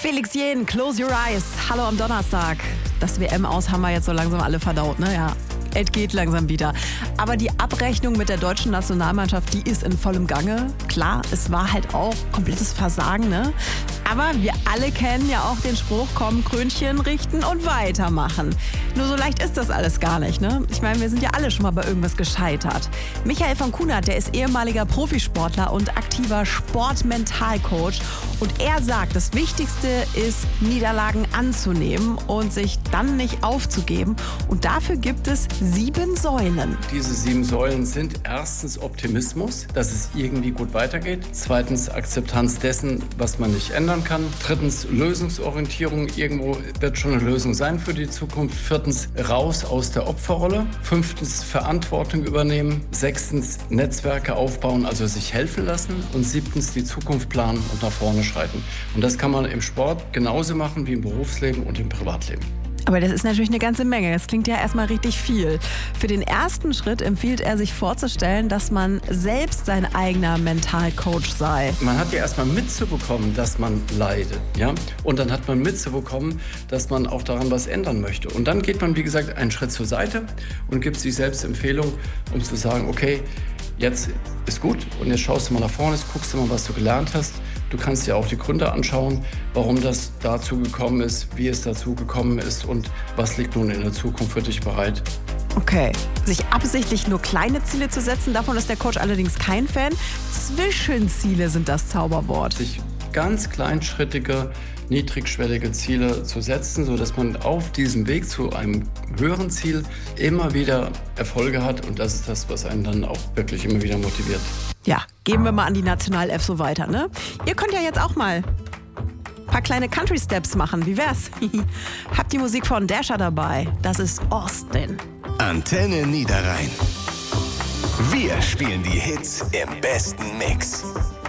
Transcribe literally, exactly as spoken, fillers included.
Felix Jähn, Close Your Eyes. Hallo am Donnerstag. Das W M-Aus haben wir jetzt so langsam alle verdaut, ne? Ja. Es geht langsam wieder. Aber die Abrechnung mit der deutschen Nationalmannschaft, die ist in vollem Gange. Klar, es war halt auch komplettes Versagen, ne? Aber wir alle kennen ja auch den Spruch, komm, Krönchen richten und weitermachen. Nur so leicht ist das alles gar nicht, ne? Ich meine, wir sind ja alle schon mal bei irgendwas gescheitert. Michael von Kunert, der ist ehemaliger Profisportler und aktiver Sportmentalcoach. Und er sagt, das Wichtigste ist, Niederlagen anzunehmen und sich dann nicht aufzugeben. Und dafür gibt es sieben Säulen. Diese sieben Säulen sind erstens Optimismus, dass es irgendwie gut weitergeht. Zweitens Akzeptanz dessen, was man nicht ändern kann. Drittens Lösungsorientierung. Irgendwo wird schon eine Lösung sein für die Zukunft. Viertens raus aus der Opferrolle. Fünftens Verantwortung übernehmen. Sechstens Netzwerke aufbauen, also sich helfen lassen. Und siebtens die Zukunft planen und nach vorne schreiten. Und das kann man im Sport genauso machen wie im Berufsleben und im Privatleben. Aber das ist natürlich eine ganze Menge. Das klingt ja erstmal richtig viel. Für den ersten Schritt empfiehlt er sich vorzustellen, dass man selbst sein eigener Mentalcoach sei. Man hat ja erstmal mitzubekommen, dass man leidet. Ja? Und dann hat man mitzubekommen, dass man auch daran was ändern möchte. Und dann geht man, wie gesagt, einen Schritt zur Seite und gibt sich selbst Empfehlung, um zu sagen, okay, jetzt ist gut und jetzt schaust du mal nach vorne, jetzt guckst du mal, was du gelernt hast. Du kannst dir auch die Gründe anschauen, warum das dazu gekommen ist, wie es dazu gekommen ist und was liegt nun in der Zukunft für dich bereit. Okay, sich absichtlich nur kleine Ziele zu setzen, davon ist der Coach allerdings kein Fan. Zwischenziele sind das Zauberwort. Sich ganz kleinschrittige, niedrigschwellige Ziele zu setzen, sodass man auf diesem Weg zu einem höheren Ziel immer wieder Erfolge hat. Und das ist das, was einen dann auch wirklich immer wieder motiviert. Ja, geben wir mal an die National-F so weiter, ne? Ihr könnt ja jetzt auch mal ein paar kleine Country-Steps machen. Wie wär's? Habt die Musik von Dasher dabei. Das ist Austin. Antenne Niederrhein. Wir spielen die Hits im besten Mix.